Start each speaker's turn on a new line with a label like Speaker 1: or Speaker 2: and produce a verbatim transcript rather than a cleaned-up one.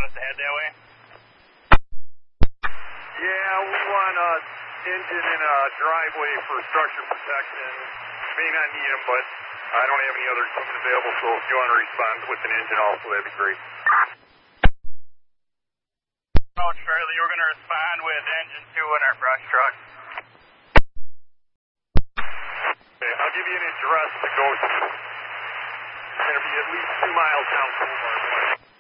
Speaker 1: us to head that way?
Speaker 2: Yeah, we want a engine in a driveway for structure protection. May not need them, but I don't have any other equipment available, so if you want to respond with an engine also, that'd be great.
Speaker 1: Oh, Charlie, we're going to respond with engine two in our brush truck.
Speaker 2: Okay, I'll give you an address to go to. It's going to be at least two miles down Boulevard.